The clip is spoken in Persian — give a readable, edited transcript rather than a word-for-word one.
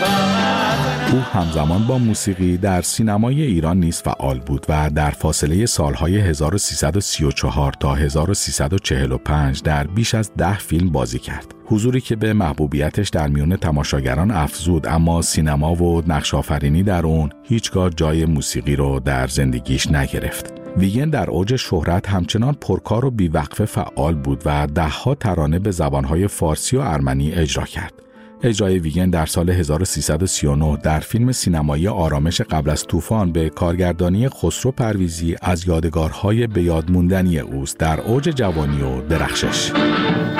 او همزمان با موسیقی در سینمای ایران نیز فعال بود و در فاصله سالهای 1334 تا 1345 در بیش از 10 فیلم بازی کرد. حضوری که به محبوبیتش در میان تماشاگران افزود، اما سینما و نقش‌آفرینی در اون هیچگاه جای موسیقی رو در زندگیش نگرفت. ویگن در اوج شهرت همچنان پرکار و بیوقفه فعال بود و ده‌ها ترانه به زبان‌های فارسی و ارمنی اجرا کرد. اجرای ویگن در سال 1339 در فیلم سینمایی آرامش قبل از طوفان به کارگردانی خسرو پرویزی از یادگارهای به یاد موندنی اوست در اوج جوانی و درخشش.